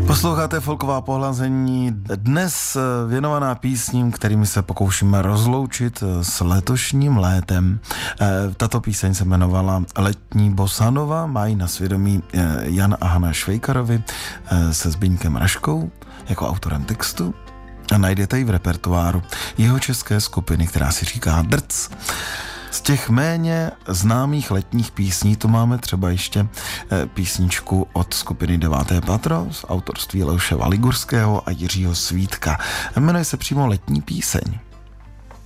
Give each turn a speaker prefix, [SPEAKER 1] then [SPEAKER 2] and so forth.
[SPEAKER 1] Posloucháte Folková pohlazení, dnes věnovaná písním, kterými se pokoušíme rozloučit s letošním létem. Tato píseň se jmenovala Letní bosanova, mají na svědomí Jan a Hana Švejkarovi se Zbyňkem Raškou jako autorem textu a najdete ji v repertoáru jeho české skupiny, která si říká Drc. Z těch méně známých letních písní tu máme třeba ještě písničku od skupiny Deváté patro z autorství Leoše Valigurského a Jiřího Svítka. Jmenuje se přímo Letní píseň.